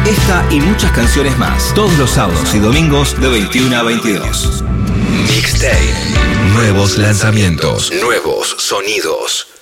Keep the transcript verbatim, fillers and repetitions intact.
Esta y muchas canciones más, todos los sábados y domingos de veintiuno a veintidós. Mixtape. Nuevos lanzamientos, nuevos sonidos.